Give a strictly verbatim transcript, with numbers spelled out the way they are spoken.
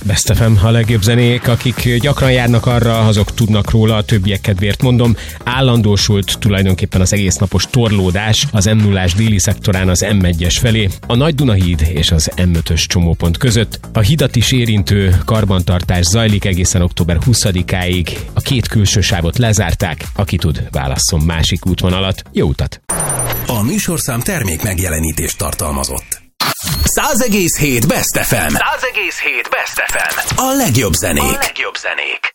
Best ef em, a legjobb zenék, akik gyakran járnak arra, azok tudnak róla, a többiek kedvéért mondom. Állandósult tulajdonképpen az egész napos torlódás az em nullás déli szektorán az em egyes felé, a Nagy Dunahíd és az em ötös csomópont között. A hidat is érintő karbantartás zajlik egészen október huszadikáig. A két külső sávot lezárták, aki tud, válasszon másik útvonalat. Jó utat! A műsorszám termék megjelenítést tartalmazott. száz egész hét Best ef em. száz egész hét Best ef em. A legjobb zenék. A legjobb zenék.